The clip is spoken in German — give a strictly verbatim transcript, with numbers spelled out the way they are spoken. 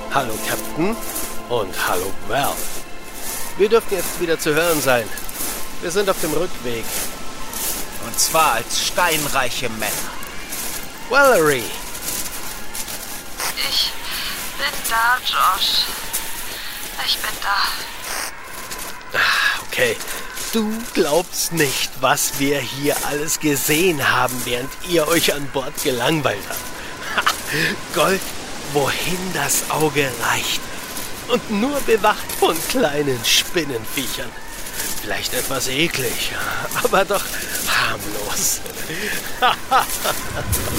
Hallo Captain und hallo Val. Wir dürften jetzt wieder zu hören sein. Wir sind auf dem Rückweg. Und zwar als steinreiche Männer. Valerie! Ich bin da, Josh. Ich bin da. Okay, du glaubst nicht, was wir hier alles gesehen haben, während ihr euch an Bord gelangweilt habt. Ha, Gold, wohin das Auge reicht. Und nur bewacht von kleinen Spinnenviechern. Vielleicht etwas eklig, aber doch harmlos.